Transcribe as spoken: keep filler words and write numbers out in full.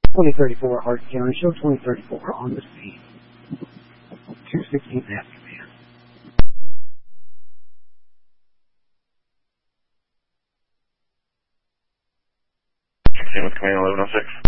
twenty thirty-four Hardin County, show twenty thirty-four on the scene. two sixteenth Avenue, man. sixteen with command eleven oh six.